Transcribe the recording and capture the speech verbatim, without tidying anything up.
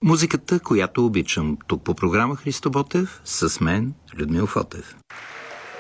Музиката, която обичам. Тук по програма Христо Ботев, с мен Людмил Фотев.